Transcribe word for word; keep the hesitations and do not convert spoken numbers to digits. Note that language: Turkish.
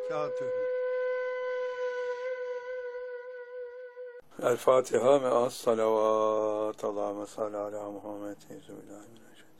وبركاته. El Fatiha ve as salavat. Allahümme salli ala Muhammed.